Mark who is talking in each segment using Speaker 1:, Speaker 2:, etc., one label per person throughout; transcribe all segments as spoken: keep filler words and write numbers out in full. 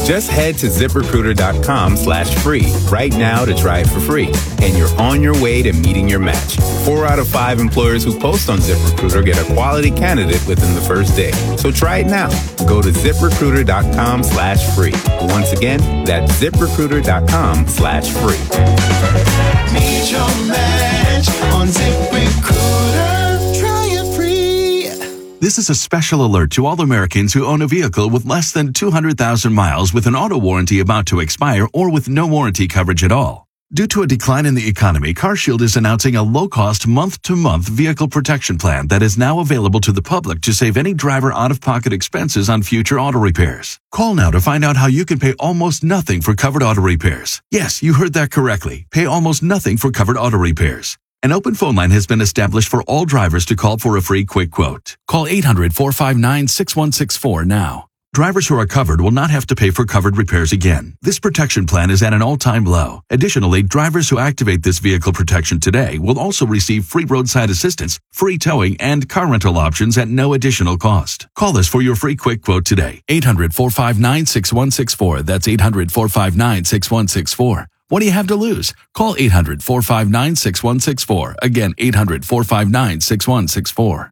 Speaker 1: Just head to ZipRecruiter.com slash free right now to try it for free. And you're on your way to meeting your match. Four out of five employers who post on ZipRecruiter get a quality candidate within the first day. So try it now. Go to ZipRecruiter.com slash free. Once again, that's ZipRecruiter.com slash free.
Speaker 2: Meet your match on ZipRecruiter. Try it free.
Speaker 3: This is a special alert to all Americans who own a vehicle with less than two hundred thousand miles with an auto warranty about to expire or with no warranty coverage at all. Due to a decline in the economy, CarShield is announcing a low-cost month-to-month vehicle protection plan that is now available to the public to save any driver out-of-pocket expenses on future auto repairs. Call now to find out how you can pay almost nothing for covered auto repairs. Yes, you heard that correctly. Pay almost nothing for covered auto repairs. An open phone line has been established for all drivers to call for a free quick quote. Call eight hundred, four five nine, six one six four now. Drivers who are covered will not have to pay for covered repairs again. This protection plan is at an all-time low. Additionally, drivers who activate this vehicle protection today will also receive free roadside assistance, free towing, and car rental options at no additional cost. Call us for your free quick quote today. eight hundred, four five nine, six one six four. That's eight hundred, four five nine, six one six four. What do you have to lose? Call eight hundred, four five nine, six one six four. Again, eight hundred, four five nine, six one six four.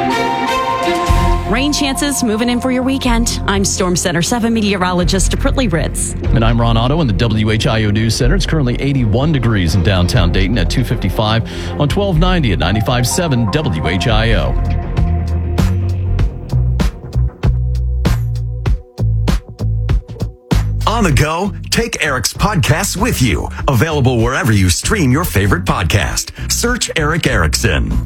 Speaker 4: Rain chances moving in for your weekend. I'm Storm Center seven meteorologist Prittley Ritz.
Speaker 5: And I'm Ron Otto in the W H I O News Center. It's currently eighty-one degrees in downtown Dayton at two fifty-five on twelve ninety at ninety-five point seven W H I O.
Speaker 6: On the go, take Eric's podcasts with you. Available wherever you stream your favorite podcast. Search Eric Erickson.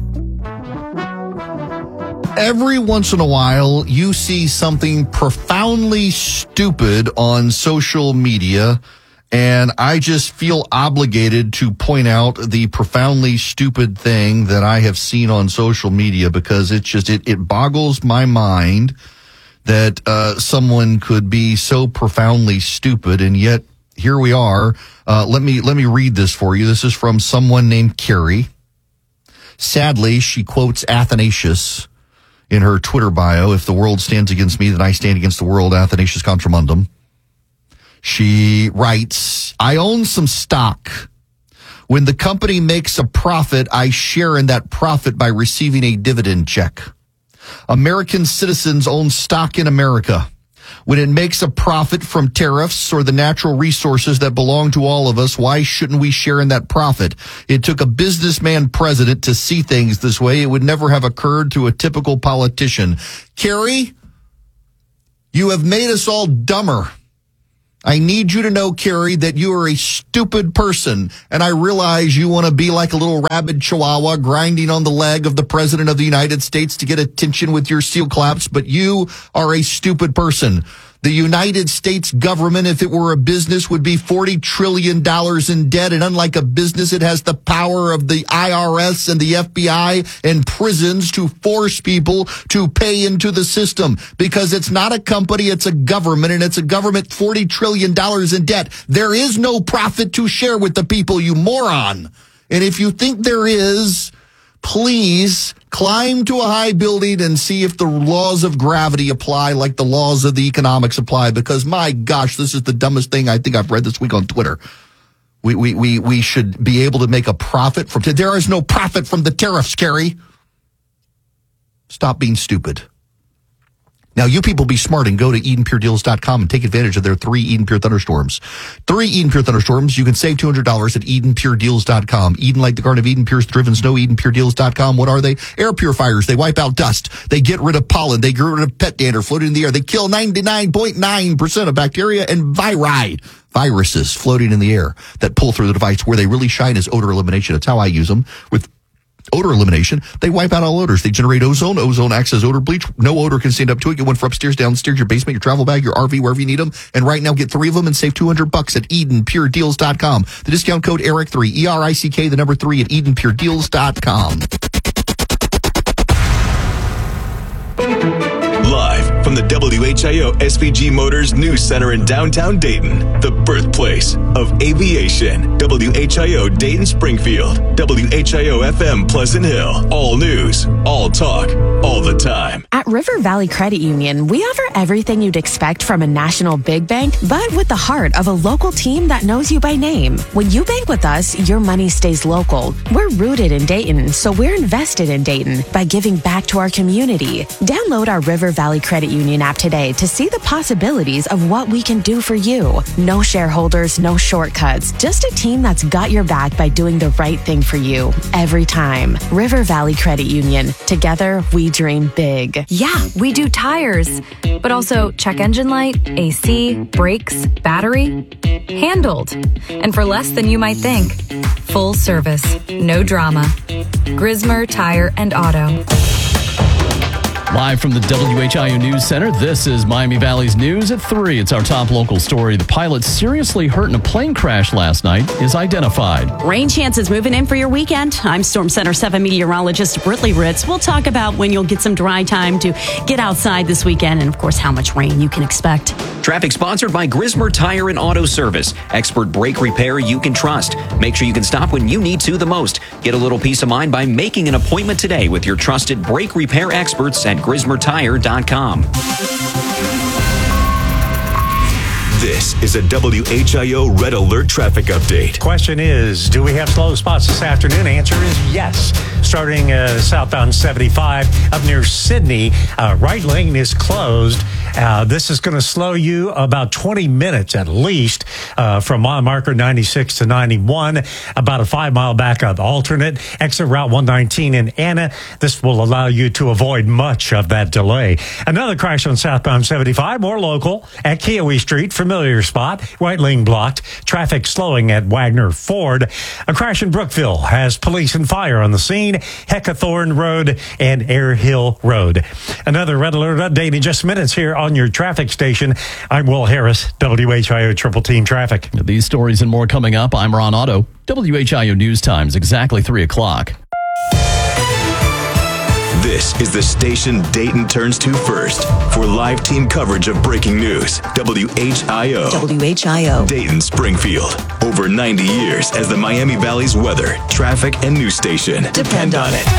Speaker 7: Every once in a while, you see something profoundly stupid on social media, and I just feel obligated to point out the profoundly stupid thing that I have seen on social media because it's just, it, it boggles my mind that uh, someone could be so profoundly stupid, and yet here we are. Uh, let me let me read this for you. This is from someone named Carrie. Sadly, she quotes Athanasius in her Twitter bio. If the world stands against me, then I stand against the world. Athanasius contra mundum. She writes, I own some stock. When the company makes a profit, I share in that profit by receiving a dividend check. American citizens own stock in America. When it makes a profit from tariffs or the natural resources that belong to all of us, why shouldn't we share in that profit? It took a businessman president to see things this way. It would never have occurred to a typical politician. Carrie, you have made us all dumber. I need you to know, Carrie, that you are a stupid person, and I realize you want to be like a little rabid chihuahua grinding on the leg of the president of the United States to get attention with your seal claps, but you are a stupid person. The United States government, if it were a business, would be forty trillion dollars in debt, and unlike a business, it has the power of the I R S and the F B I and prisons to force people to pay into the system, because it's not a company, it's a government, and it's a government forty trillion dollars in debt. There is no profit to share with the people, you moron. And if you think there is, please climb to a high building and see if the laws of gravity apply like the laws of the economics apply, because my gosh, this is the dumbest thing I think I've read this week on Twitter. We we we we should be able to make a profit from, there is no profit from the tariffs, Carrie. Stop being stupid. Now, you people be smart and go to Eden Pure Deals dot com and take advantage of their three Eden Pure Thunderstorms. Three Eden Pure Thunderstorms. You can save two hundred dollars at Eden Pure Deals dot com. Eden, like the Garden of Eden, Pure Driven Snow, Eden Pure Deals dot com. What are they? Air purifiers. They wipe out dust. They get rid of pollen. They get rid of pet dander floating in the air. They kill ninety-nine point nine percent of bacteria and viri, viruses floating in the air that pull through the device. Where they really shine is odor elimination. That's how I use them. With odor elimination, they wipe out all odors. They generate ozone. Ozone acts as odor bleach. No odor can stand up to it. Get one for upstairs, downstairs, your basement, your travel bag, your R V, wherever you need them. And right now, get three of them and save two hundred bucks at Eden Pure Deals dot com. The discount code Eric three, E R I C K, the number three at Eden Pure Deals dot com.
Speaker 6: Live from the W H I O S V G Motors News Center in downtown Dayton, the birthplace of aviation. W H I O Dayton Springfield, W H I O F M Pleasant Hill. All news, all talk, all the time.
Speaker 4: At
Speaker 8: At River Valley Credit Union, we offer everything you'd expect from a national big bank, but with the heart of a local team that knows you by name. When you bank with us, your money stays local. We're rooted in Dayton, so we're invested in Dayton by giving back to our community. Download our River Valley Credit Union app today to see the possibilities of what we can do for you. No shareholders, no shortcuts, just a team that's got your back by doing the right thing for you every time. River Valley Credit Union. Together, we dream big.
Speaker 9: Yeah, we do tires, but also check engine light, A C, brakes, battery. Handled. And for less than you might think. Full service, no drama. Grismer Tire and Auto.
Speaker 5: Live from the W H I O News Center, this is Miami Valley's News at three. It's our top local story. The pilot seriously hurt in a plane crash last night is identified.
Speaker 4: Rain chances moving in for your weekend. I'm Storm Center seven meteorologist Britley Ritz. We'll talk about when you'll get some dry time to get outside this weekend and, of course, how much rain you can expect.
Speaker 10: Traffic sponsored by Grismer Tire and Auto Service. Expert brake repair you can trust. Make sure you can stop when you need to the most. Get a little peace of mind by making an appointment today with your trusted brake repair experts at grismer tire dot com.
Speaker 6: This is a W H I O Red Alert traffic update.
Speaker 11: Question is, do we have slow spots this afternoon? Answer is yes. Starting uh, southbound seventy-five up near Sydney, uh, right lane is closed. Uh, this is going to slow you about twenty minutes at least uh, from mile marker ninety-six to ninety-one, about a five mile backup. Alternate exit route one nineteen in Anna. This will allow you to avoid much of that delay. Another crash on southbound seventy-five, more local at Kiowee Street. Familiar spot, right lane blocked. Traffic slowing at Wagner Ford. A crash in Brookville has police and fire on the scene. Heckathorn Road and Air Hill Road. Another red alert update in just minutes here on your traffic station. I'm Will Harris, W H I O Triple Team Traffic.
Speaker 5: These stories and more coming up. I'm Ron Otto. W H I O News Times, exactly three o'clock.
Speaker 6: This is the station Dayton turns to first for live team coverage of breaking news. W H I O.
Speaker 12: W H I O.
Speaker 6: Dayton, Springfield. Over ninety years as the Miami Valley's weather, traffic, and news station. Depend on it.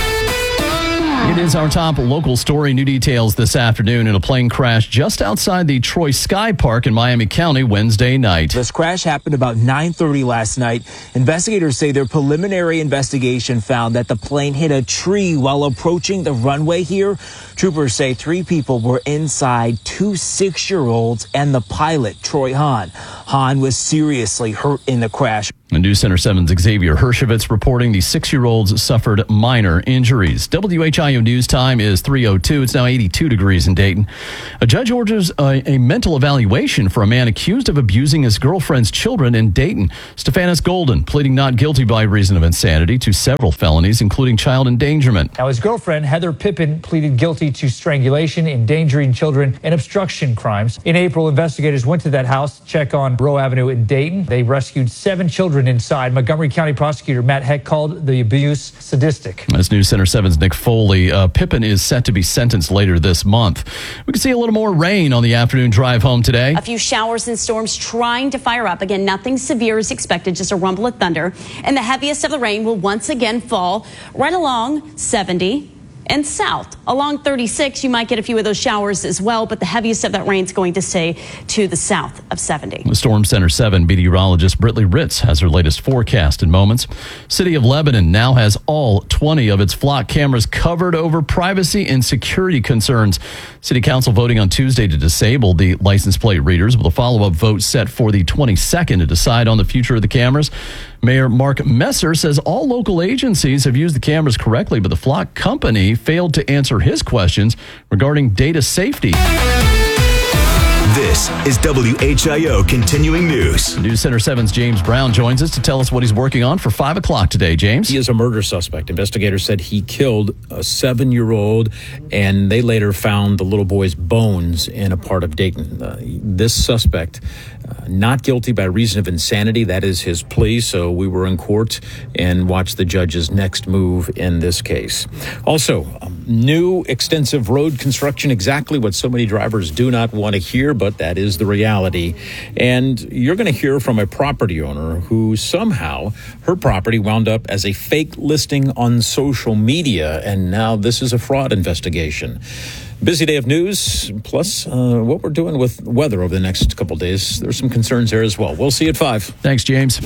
Speaker 5: It is our top local story. New details this afternoon in a plane crash just outside the Troy Sky Park in Miami County Wednesday night.
Speaker 13: This crash happened about nine thirty last night. Investigators say their preliminary investigation found that the plane hit a tree while approaching the runway here. Troopers say three people were inside, two six-year-olds and the pilot, Troy Hahn. Hahn was seriously hurt in the crash.
Speaker 5: And News Center seven's Xavier Hershevitz reporting the six-year-olds suffered minor injuries. W H I O News Time is three oh two. It's now eighty-two degrees in Dayton. A judge orders a, a mental evaluation for a man accused of abusing his girlfriend's children in Dayton. Stephanus Golden pleading not guilty by reason of insanity to several felonies, including child endangerment.
Speaker 14: Now, his girlfriend, Heather Pippin, pleaded guilty to strangulation, endangering children, and obstruction crimes. In April, investigators went to that house to check on Rowe Avenue in Dayton. They rescued seven children inside. Montgomery County prosecutor Matt Heck called the abuse sadistic.
Speaker 5: As News Center seven's Nick Foley, uh, Pippin is set to be sentenced later this month. We can see a little more rain on the afternoon drive home today.
Speaker 4: A few showers and storms trying to fire up. Again, nothing severe is expected, just a rumble of thunder. And the heaviest of the rain will once again fall right along seventy and south. Along thirty-six, you might get a few of those showers as well, but the heaviest of that rain is going to stay to the south of seventy.
Speaker 5: The Storm Center seven meteorologist Britley Ritz has her latest forecast in moments. City of Lebanon now has all twenty of its flock cameras covered over privacy and security concerns. City Council voting on Tuesday to disable the license plate readers, with a follow-up vote set for the twenty-second to decide on the future of the cameras. Mayor Mark Messer says all local agencies have used the cameras correctly, but the flock company failed to answer his questions regarding data safety.
Speaker 6: This is W H I O Continuing News.
Speaker 5: News Center seven's James Brown joins us to tell us what he's working on for five o'clock today. James?
Speaker 15: He is a murder suspect. Investigators said he killed a seven-year-old, and they later found the little boy's bones in a part of Dayton. Uh, this suspect, uh, not guilty by reason of insanity. That is his plea, so we were in court and watched the judge's next move in this case. Also, um, new extensive road construction, exactly what so many drivers do not want to hear, but that is the reality. And you're going to hear from a property owner who somehow her property wound up as a fake listing on social media, and now this is a fraud investigation. Busy day of news, plus uh, what we're doing with weather over the next couple of days. There's some concerns there as well. We'll see you at five.
Speaker 5: Thanks, James.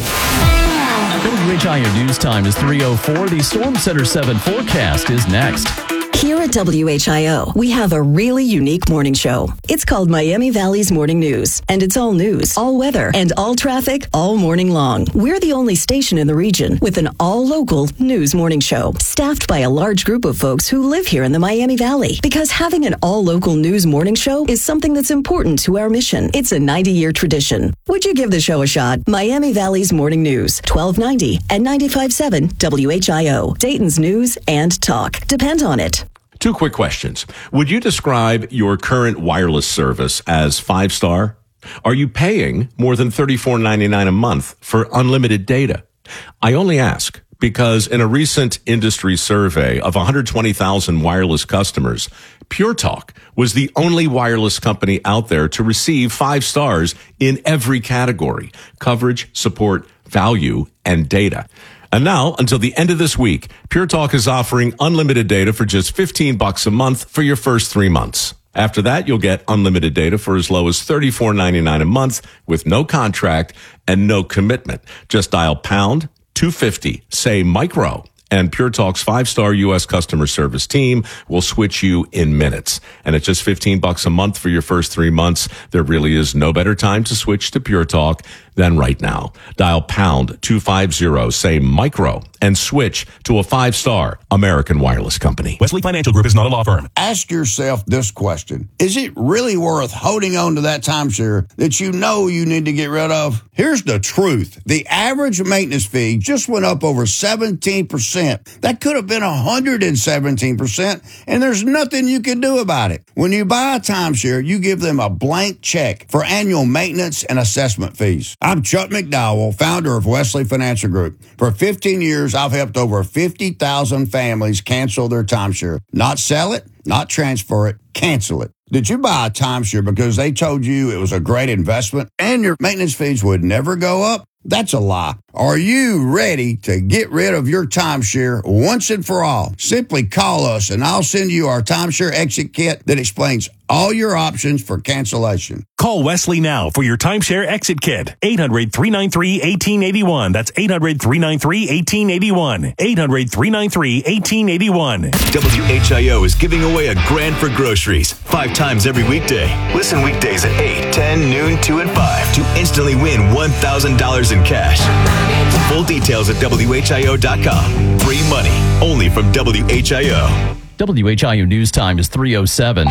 Speaker 5: W H I O News Time is three oh four. The Storm Center seven forecast is next.
Speaker 12: Here at W H I O, we have a really unique morning show. It's called Miami Valley's Morning News, and it's all news, all weather, and all traffic all morning long. We're the only station in the region with an all-local news morning show, staffed by a large group of folks who live here in the Miami Valley. Because having an all-local news morning show is something that's important to our mission. It's a ninety-year tradition. Would you give the show a shot? Miami Valley's Morning News, twelve ninety and ninety-five point seven W H I O, Dayton's news and talk. Depend on it.
Speaker 16: Two quick questions. Would you describe your current wireless service as five-star? Are you paying more than thirty-four ninety-nine a month for unlimited data? I only ask because in a recent industry survey of one hundred twenty thousand wireless customers, Pure Talk was the only wireless company out there to receive five stars in every category: coverage, support, value, and data. And now, until the end of this week, Pure Talk is offering unlimited data for just fifteen bucks a month for your first three months. After that, you'll get unlimited data for as low as thirty-four ninety-nine a month with no contract and no commitment. Just dial pound two fifty, say micro, and Pure Talk's five-star U S customer service team will switch you in minutes. And at just fifteen bucks a month for your first three months, there really is no better time to switch to Pure Talk than right now. Dial pound two fifty, say micro, and switch to a five-star American wireless company.
Speaker 17: Wesley Financial Group is not a law firm. Ask yourself this question. Is it really worth holding on to that timeshare that you know you need to get rid of? Here's the truth. The average maintenance fee just went up over seventeen percent. That could have been one hundred seventeen percent, and there's nothing you can do about it. When you buy a timeshare, you give them a blank check for annual maintenance and assessment fees. I'm Chuck McDowell, founder of Wesley Financial Group. For fifteen years, I've helped over fifty thousand families cancel their timeshare. Not sell it, not transfer it, cancel it. Did you buy a timeshare because they told you it was a great investment and your maintenance fees would never go up? That's a lie. Are you ready to get rid of your timeshare once and for all? Simply call us and I'll send you our timeshare exit kit that explains all your options for cancellation.
Speaker 18: Call Wesley now for your timeshare exit kit. eight hundred, three nine three, one eight eight one. That's eight hundred, three nine three, one eight eight one. eight hundred, three nine three, one eight eight one.
Speaker 6: W H I O is giving away a grand for groceries five times every weekday. Listen weekdays at eight, ten, noon, two, and five to instantly win one thousand dollars in cash. Full details at W H I O dot com. Free money only from W H I O.
Speaker 5: W H I O News Time is three oh seven.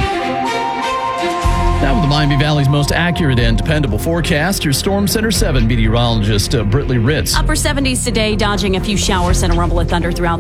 Speaker 5: Now with the Miami Valley's most accurate and dependable forecast, your Storm Center seven meteorologist uh, Britley Ritz.
Speaker 4: Upper seventies today, dodging a few showers and a rumble of thunder throughout